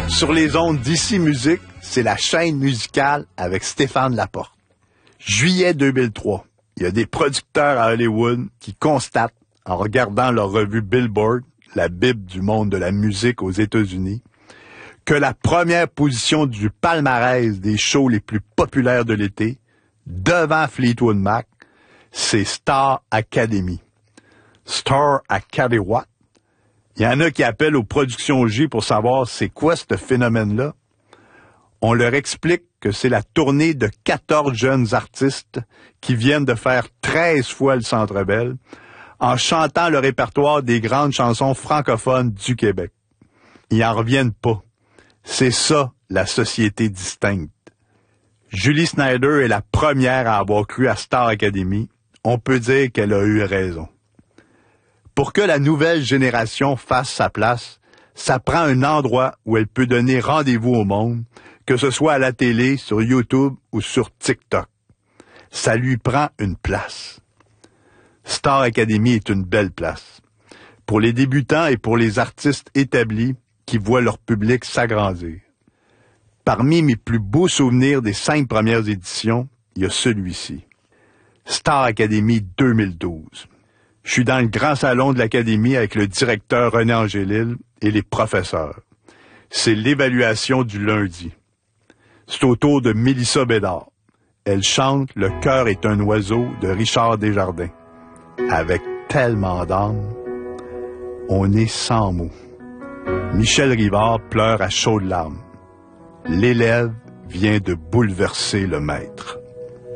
Sur les ondes d'Ici Musique, c'est la chaîne musicale avec Stéphane Laporte. Juillet 2003, il y a des producteurs à Hollywood qui constatent, en regardant leur revue Billboard, la Bible du monde de la musique aux États-Unis, que la première position du palmarès des shows les plus populaires de l'été, devant Fleetwood Mac, c'est Star Academy. Star Academy what? Il y en a qui appellent aux productions J pour savoir c'est quoi ce phénomène-là. On leur explique que c'est la tournée de 14 jeunes artistes qui viennent de faire 13 fois le Centre Bell en chantant le répertoire des grandes chansons francophones du Québec. Ils en reviennent pas. C'est ça, la société distincte. Julie Snyder est la première à avoir cru à Star Academy. On peut dire qu'elle a eu raison. Pour que la nouvelle génération fasse sa place, ça prend un endroit où elle peut donner rendez-vous au monde, que ce soit à la télé, sur YouTube ou sur TikTok. Ça lui prend une place. Star Academy est une belle place. Pour les débutants et pour les artistes établis qui voient leur public s'agrandir. Parmi mes plus beaux souvenirs des 5 premières éditions, il y a celui-ci. Star Academy 2012. Je suis dans le grand salon de l'Académie avec le directeur René Angélil et les professeurs. C'est l'évaluation du lundi. C'est au tour de Mélissa Bédard. Elle chante « Le cœur est un oiseau » de Richard Desjardins. Avec tellement d'âme, on est sans mots. Michel Rivard pleure à chaudes larmes. L'élève vient de bouleverser le maître.